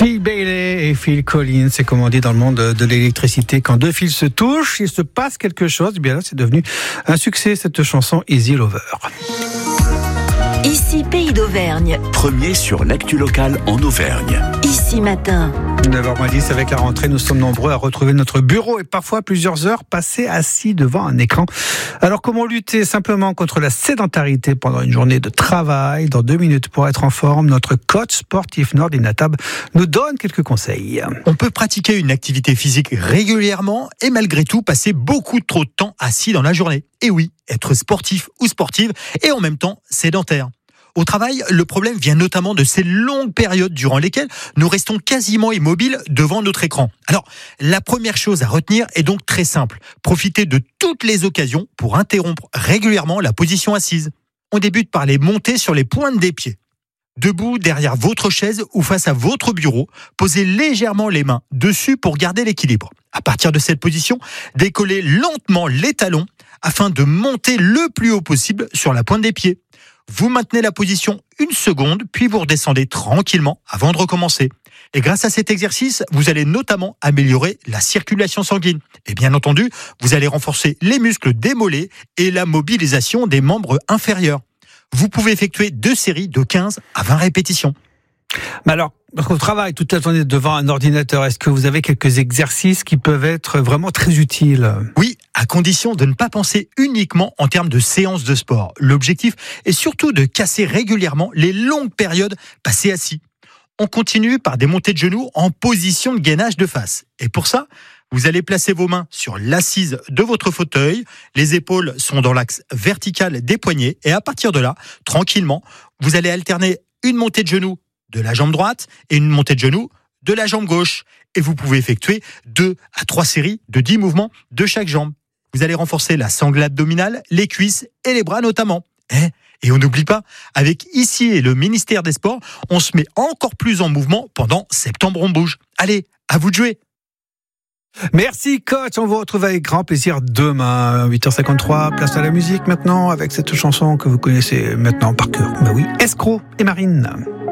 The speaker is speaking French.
Phil Bailey et Phil Collins, c'est comme on dit dans le monde de l'électricité. Quand deux fils se touchent, il se passe quelque chose. Et bien là, c'est devenu un succès, cette chanson Easy Lover. Ici Pays d'Auvergne. Premier sur l'actu locale en Auvergne. Ici Matin. 9h10 avec la rentrée, nous sommes nombreux à retrouver notre bureau et parfois plusieurs heures passées assis devant un écran. Alors comment lutter simplement contre la sédentarité pendant une journée de travail? Dans 2 minutes pour être en forme, notre coach sportif Nordin Attab nous donne quelques conseils. On peut pratiquer une activité physique régulièrement et malgré tout passer beaucoup trop de temps assis dans la journée. Et oui, être sportif ou sportive et en même temps sédentaire. Au travail, le problème vient notamment de ces longues périodes durant lesquelles nous restons quasiment immobiles devant notre écran. Alors, la première chose à retenir est donc très simple. Profitez de toutes les occasions pour interrompre régulièrement la position assise. On débute par les monter sur les pointes des pieds. Debout derrière votre chaise ou face à votre bureau, posez légèrement les mains dessus pour garder l'équilibre. À partir de cette position, décollez lentement les talons afin de monter le plus haut possible sur la pointe des pieds. Vous maintenez la position 1 seconde, puis vous redescendez tranquillement avant de recommencer. Et grâce à cet exercice, vous allez notamment améliorer la circulation sanguine. Et bien entendu, vous allez renforcer les muscles des mollets et la mobilisation des membres inférieurs. Vous pouvez effectuer 2 séries de 15 à 20 répétitions. Mais alors, parce qu'on travaille toute la journée devant un ordinateur, est-ce que vous avez quelques exercices qui peuvent être vraiment très utiles? Oui, à condition de ne pas penser uniquement en termes de séances de sport. L'objectif est surtout de casser régulièrement les longues périodes passées assis. On continue par des montées de genoux en position de gainage de face. Et pour ça, vous allez placer vos mains sur l'assise de votre fauteuil, les épaules sont dans l'axe vertical des poignets et à partir de là, tranquillement, vous allez alterner une montée de genoux de la jambe droite et une montée de genoux de la jambe gauche. Et vous pouvez effectuer 2 à 3 séries de 10 mouvements de chaque jambe. Vous allez renforcer la sangle abdominale, les cuisses et les bras notamment. Et on n'oublie pas, avec ici et le ministère des Sports, on se met encore plus en mouvement pendant Septembre on bouge. Allez, à vous de jouer. Merci coach, on vous retrouve avec grand plaisir demain, 8h53, place à la musique maintenant, avec cette chanson que vous connaissez maintenant par cœur. Ben oui, Escroc et Marine.